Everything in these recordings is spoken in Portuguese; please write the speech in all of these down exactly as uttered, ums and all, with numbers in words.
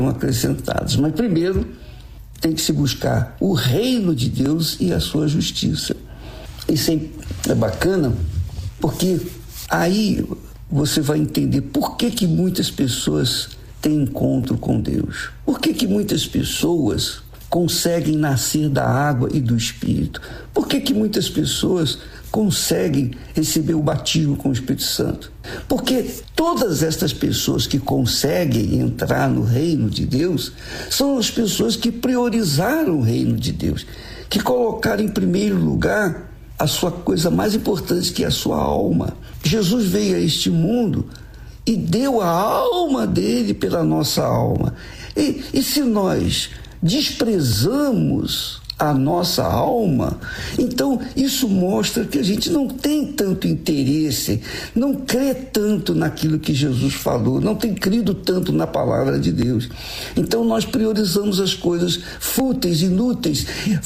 acrescentados. Mas primeiro tem que se buscar o reino de Deus e a sua justiça. Isso é bacana porque aí você vai entender por que que muitas pessoas têm encontro com Deus. Por que que muitas pessoas conseguem nascer da água e do Espírito? Por que que muitas pessoas conseguem receber o batismo com o Espírito Santo? Porque todas estas pessoas que conseguem entrar no reino de Deus são as pessoas que priorizaram o reino de Deus, que colocaram em primeiro lugar a sua coisa mais importante, que é a sua alma. Jesus veio a este mundo e deu a alma dele pela nossa alma. E, e se nós desprezamos a nossa alma, então isso mostra que a gente não tem tanto interesse, não crê tanto naquilo que Jesus falou, não tem crido tanto na palavra de Deus. Então nós priorizamos as coisas fúteis, inúteis,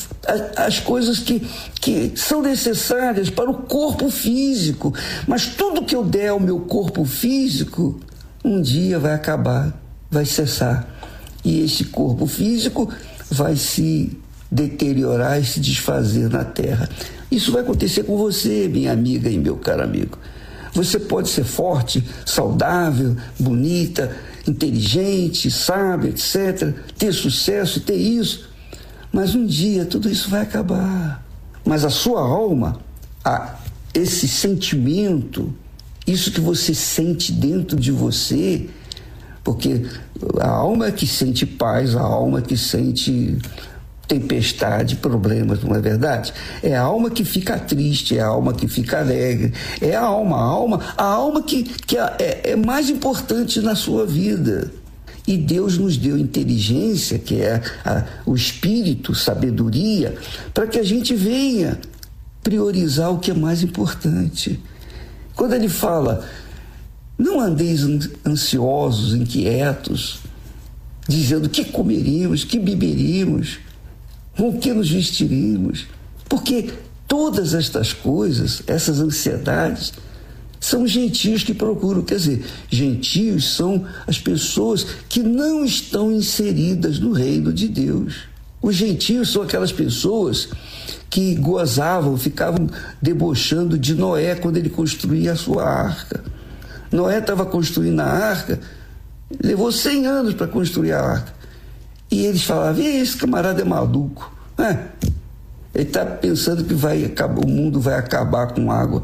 as coisas que, que são necessárias para o corpo físico, mas tudo que eu der ao meu corpo físico, um dia vai acabar, vai cessar. E este corpo físico vai se deteriorar e se desfazer na terra. Isso vai acontecer com você, minha amiga e meu caro amigo. Você pode ser forte, saudável, bonita, inteligente, sábia, etcétera, ter sucesso, ter isso, mas um dia tudo isso vai acabar. Mas a sua alma, a, esse sentimento, isso que você sente dentro de você, porque a alma é que sente paz, a alma é que sente tempestade, problemas, não é verdade? É a alma que fica triste, é a alma que fica alegre, é a alma, a alma, a alma que, que é, é mais importante na sua vida. E Deus nos deu inteligência, que é a, o espírito, sabedoria, para que a gente venha priorizar o que é mais importante. Quando ele fala, não andeis ansiosos, inquietos, dizendo que comeríamos, que beberíamos, com o que nos vestiremos, porque todas estas coisas, essas ansiedades, são gentios que procuram. Quer dizer, gentios são as pessoas que não estão inseridas no reino de Deus. Os gentios são aquelas pessoas que gozavam, ficavam debochando de Noé quando ele construía a sua arca. Noé estava construindo a arca, levou cem anos para construir a arca. E eles falavam, esse camarada é maluco. É, ele está pensando que vai acabar, o mundo vai acabar com água.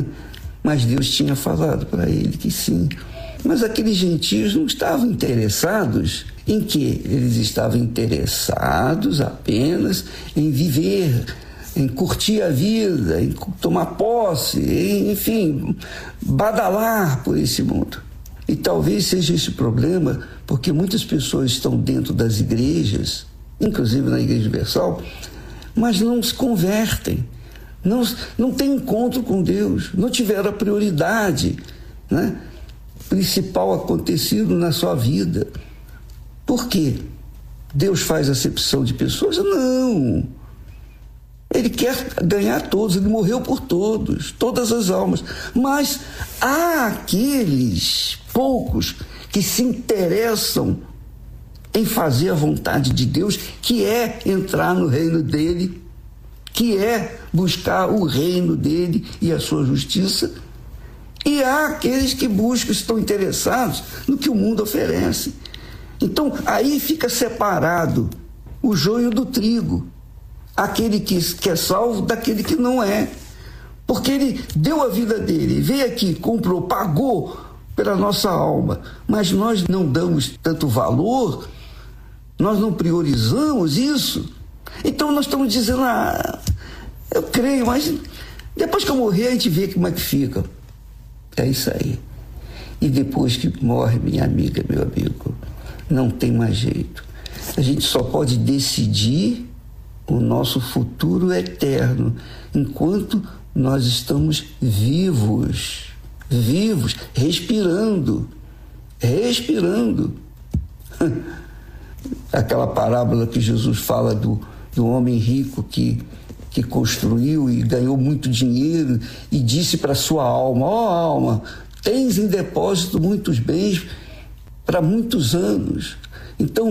Mas Deus tinha falado para ele que sim. Mas aqueles gentios não estavam interessados em quê? Eles estavam interessados apenas em viver, em curtir a vida, em tomar posse, em, enfim, badalar por esse mundo. E talvez seja esse o problema, porque muitas pessoas estão dentro das igrejas, inclusive na Igreja Universal, mas não se convertem, não, não têm encontro com Deus, não tiveram a prioridade, né, principal acontecido na sua vida. Por quê? Deus faz acepção de pessoas? Não. Ele quer ganhar todos, ele morreu por todos, todas as almas. Mas há aqueles poucos que se interessam em fazer a vontade de Deus, que é entrar no reino dele, que é buscar o reino dele e a sua justiça. E há aqueles que buscam, estão interessados no que o mundo oferece. Então, aí fica separado o joio do trigo. Aquele que, que é salvo daquele que não é. Porque ele deu a vida dele, veio aqui, comprou, pagou pela nossa alma. Mas nós não damos tanto valor, nós não priorizamos isso. Então nós estamos dizendo, ah, eu creio, mas depois que eu morrer a gente vê como é que fica. É isso aí. E depois que morre, minha amiga, meu amigo, não tem mais jeito. A gente só pode decidir o nosso futuro eterno enquanto nós estamos vivos, vivos, respirando, respirando. Aquela parábola que Jesus fala do, do homem rico que, que construiu e ganhou muito dinheiro e disse para sua alma, ó oh, alma, tens em depósito muitos bens para muitos anos. Então,